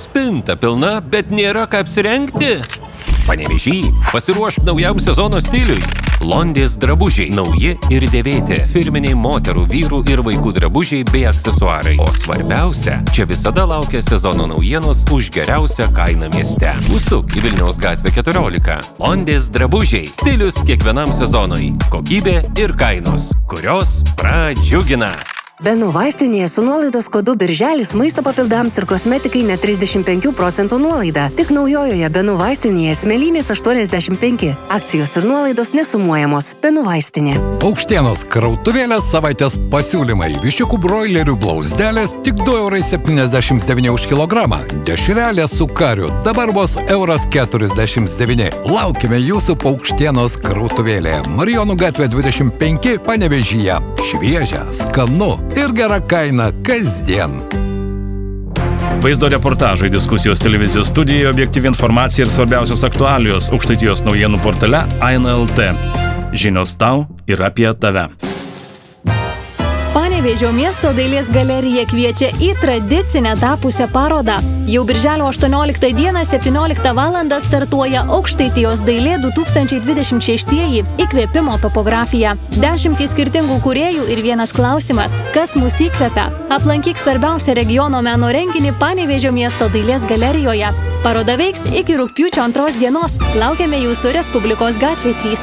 Spinta pilna, bet nėra ką apsirengti. Panevėžy, pasiruošk naujam sezono stiliui. Londės drabužiai, nauji ir dėvėti. Firminiai moterų, vyrų ir vaikų drabužiai bei aksesuarai. O svarbiausia, čia visada laukia sezono naujienos už geriausią kainą mieste. Užsuk į Vilniaus gatvę 14. Londės drabužiai, stilius kiekvienam sezonui. Kokybė ir kainos, kurios pradžiugina. Benų vaistinėje su nuolaidos kodu Birželis maisto papildams ir kosmetikai net 35% nuolaida. Tik naujojoje Benų vaistinėje Smėlynės 85. Akcijos ir nuolaidos nesumuojamos. Benų vaistinė. Paukštienos krautuvėlės savaitės pasiūlymai. Viščiukų broilerių blauzdelės tik 2,79 € už kilogramą. Dešrelės su kariu dabar vos 1,49 €. Laukime jūsų Paukštienos krautuvėlėje. Marijonų gatvė 25 Panevėžyje. Šviežia, skanu ir gera kaina kasdien. Vaizdo reportažai, diskusijos televizijos studijoje, objektyvi informacija ir svarbiausios aktualijos Aukštaitijos naujienų portale Aina LT. Žinios tau ir apie tave. Panevėžio miesto dailės galerija kviečia į tradicinę tapusią parodą. Jau birželio 18 dieną 17 val. Startuoja Aukštaitijos dailė 2026 įkvėpimo topografija. 10 skirtingų kūrėjų ir vienas klausimas – kas mus įkvepia? Aplankyk svarbiausią regiono meno renginį Panevėžio miesto dailės galerijoje. Paroda veiks iki rugpjūčio 2 dienos. Laukiame jūsų Respublikos gatvė 3.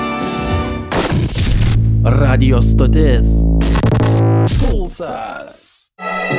Radio stotis Pulsas.